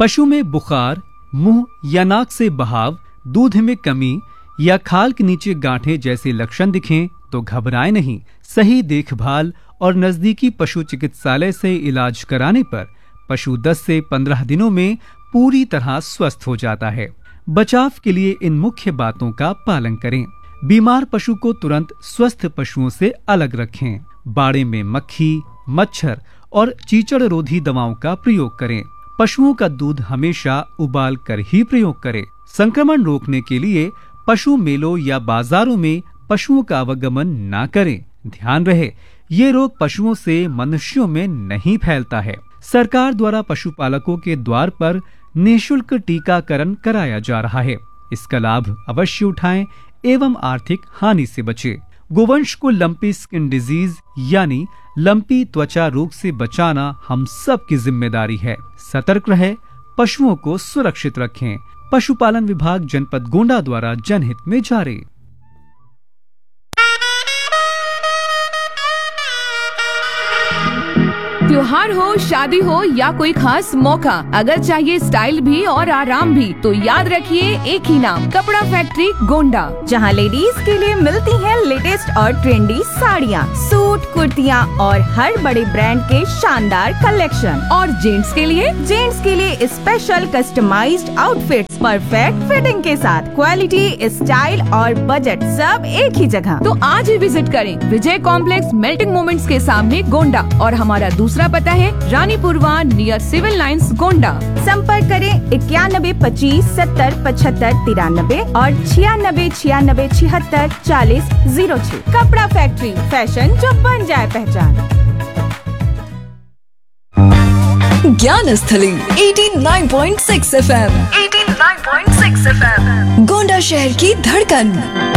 पशु में बुखार, मुंह या नाक से बहाव, दूध में कमी या खाल के नीचे गांठें जैसे लक्षण दिखें तो घबराएं नहीं। सही देखभाल और नजदीकी पशु चिकित्सालय से इलाज कराने पर पशु 10 से 15 दिनों में पूरी तरह स्वस्थ हो जाता है। बचाव के लिए इन मुख्य बातों का पालन करें। बीमार पशु को तुरंत स्वस्थ पशुओं से अलग रखें। बाड़े में मक्खी, मच्छर और चीचड़ रोधी दवाओं का प्रयोग करें। पशुओं का दूध हमेशा उबाल कर ही प्रयोग करें। संक्रमण रोकने के लिए पशु मेलों या बाजारों में पशुओं का आवागमन न करें। ध्यान रहे, ये रोग पशुओं से मनुष्यों में नहीं फैलता है। सरकार द्वारा पशुपालकों के द्वार पर निःशुल्क टीकाकरण कराया जा रहा है। इसका लाभ अवश्य उठाएं एवं आर्थिक हानि से बचें। गोवंश को लंपी स्किन डिजीज यानी लंपी त्वचा रोग से बचाना हम सब की जिम्मेदारी है। सतर्क रहे, पशुओं को सुरक्षित रखें। पशुपालन विभाग जनपद गोंडा द्वारा जनहित में जारी। त्योहार हो, शादी हो या कोई खास मौका, अगर चाहिए स्टाइल भी और आराम भी तो याद रखिए एक ही नाम, कपड़ा फैक्ट्री गोंडा, जहां लेडीज के लिए मिलती हैं लेटेस्ट और ट्रेंडी साड़ियां, सूट, कुर्तियां और हर बड़े ब्रांड के शानदार कलेक्शन। और जेंट्स के लिए special customised outfits perfect fitting के साथ, क्वालिटी, स्टाइल और बजट सब एक ही जगह। तो आज ही विजिट करें विजय कॉम्प्लेक्स मेल्टिंग मोमेंट्स के सामने गोंडा, और हमारा दूसरा पता है Ranipurwa near civil lines Gonda. संपर्क करें 91 25 70 75 93 और 96 96 76 40 06। कपड़ा फैक्ट्री, फैशन जो बन जाए पहचान। ज्ञान स्थली 89.6 FM, 89.6 FM, गोंडा शहर की धड़कन।